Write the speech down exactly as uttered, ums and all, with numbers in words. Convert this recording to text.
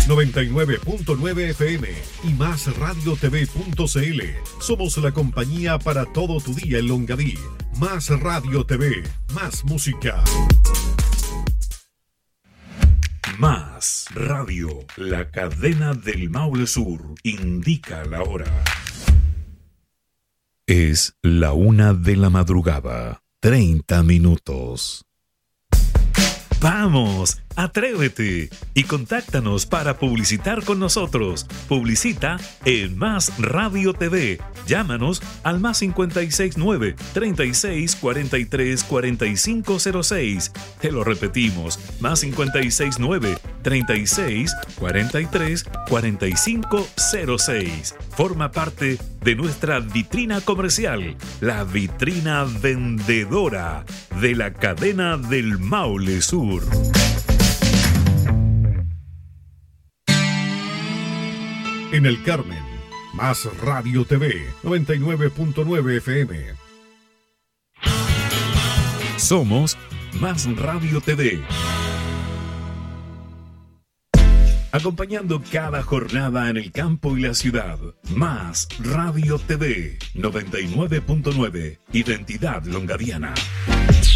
noventa y nueve punto nueve F M y más radio t v punto c l. Somos la compañía para todo tu día en Longaví. Más Radio T V, más música. Más Radio, la cadena del Maule Sur, indica la hora. Es la una de la madrugada, treinta minutos. ¡Vamos! ¡Atrévete! Y contáctanos para publicitar con nosotros. Publicita en Más Radio T V. Llámanos al más cinco seis nueve, treinta y seis, cuarenta y tres, cuarenta y cinco cero seis. Te lo repetimos, más cinco seis nueve, treinta y seis, cuarenta y tres, cuarenta y cinco cero seis. Forma parte de nuestra vitrina comercial, la vitrina vendedora de la cadena del Maule Sur. En el Carmen, Más Radio T V, noventa y nueve punto nueve F M. Somos Más Radio T V. Acompañando cada jornada en el campo y la ciudad. Más Radio T V, noventa y nueve punto nueve. Identidad longaviana.